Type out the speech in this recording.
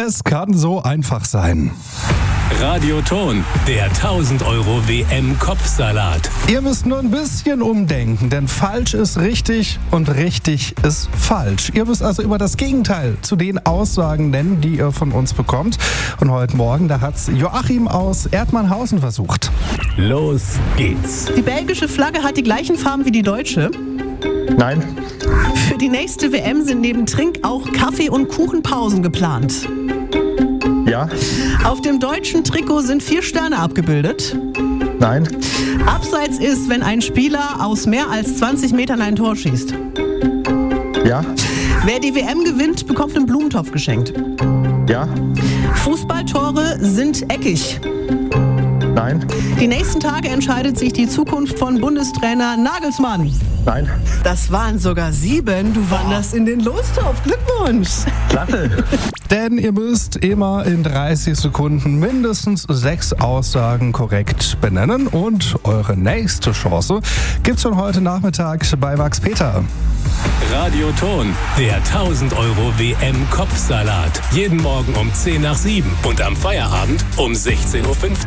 Es kann so einfach sein. Radioton, der 1000 € WM-Kopfsalat. Ihr müsst nur ein bisschen umdenken, denn falsch ist richtig und richtig ist falsch. Ihr müsst also immer das Gegenteil zu den Aussagen nennen, die ihr von uns bekommt. Und heute Morgen, da hat's Joachim aus Erdmannhausen versucht. Los geht's. Die belgische Flagge hat die gleichen Farben wie die deutsche. Nein, Für die nächste WM sind neben Trink auch Kaffee- und Kuchenpausen geplant. ja, Auf dem deutschen Trikot sind 4 Sterne abgebildet. nein, Abseits ist, wenn ein Spieler aus mehr als 20 Metern ein Tor schießt. ja, Wer die WM gewinnt, bekommt einen Blumentopf geschenkt. ja, Fußballtore sind eckig. nein, Die nächsten Tage entscheidet sich die Zukunft von Bundestrainer Nagelsmann. nein. Das waren sogar 7. Du wanderst in den Lostopf. Glückwunsch. Klasse. Denn ihr müsst immer in 30 Sekunden mindestens 6 Aussagen korrekt benennen. Und eure nächste Chance gibt's schon heute Nachmittag bei Max Peter. Radioton, der 1000 € WM-Kopfsalat. Jeden Morgen um 10 nach 7 und am Feierabend um 16:15 Uhr.